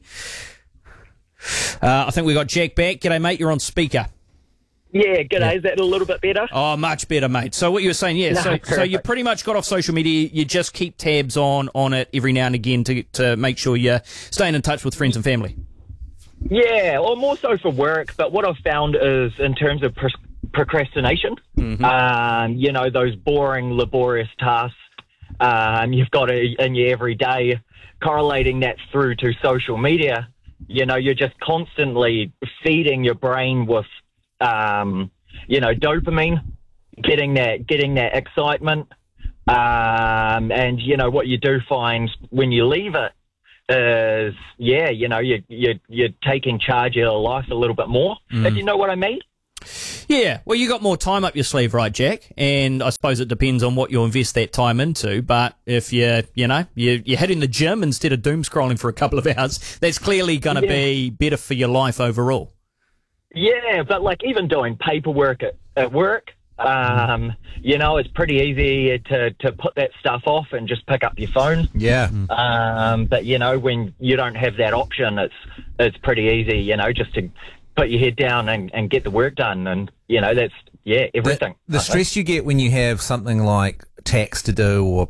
I think we got Jack back. G'day, mate. You're on speaker. Yeah, g'day. Is that a little bit better? Oh, much better, mate. So what you were saying, yeah, so you pretty much got off social media. You just keep tabs on it every now and again to make sure you're staying in touch with friends and family. Yeah, or more so for work. But what I've found is in terms of procrastination, you know, those boring, laborious tasks you've got in your everyday, correlating that through to social media, you know, you're just constantly feeding your brain with you know, dopamine, getting that excitement, and you know what you do find when you leave it is, yeah, you know, you're taking charge of your life a little bit more. If you know what I mean? Yeah, well, you got more time up your sleeve, right, Jack? And I suppose it depends on what you'll invest that time into. But if you're hitting the gym instead of doom scrolling for a couple of hours, that's clearly going to be better for your life overall. Yeah, but like even doing paperwork at work, you know, it's pretty easy to put that stuff off and just pick up your phone. Yeah. But you know, when you don't have that option, it's pretty easy, you know, just to put your head down and get the work done. And you know, that's everything. The stress you get when you have something like tax to do or